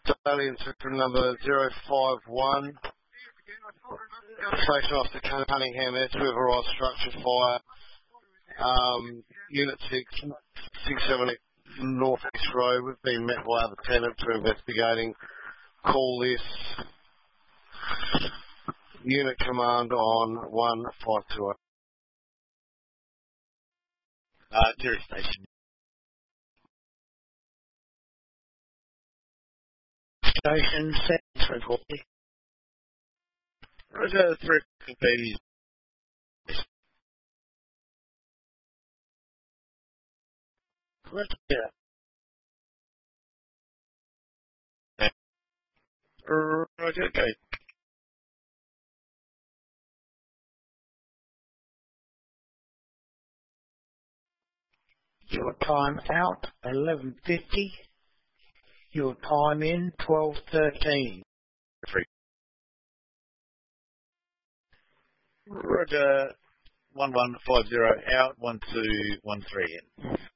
Australian sector number 051. Station Officer Cunningham S. We have a right structure fire. Unit 678 North East Road. We've been met by other tenants who are investigating. Call this unit command on 1520. Terry Station. Station 740. Roger, 350. Roger. Roger, okay. Your time out 11:50. Your time in 12:13. Roger, 1150 out, 1213 in.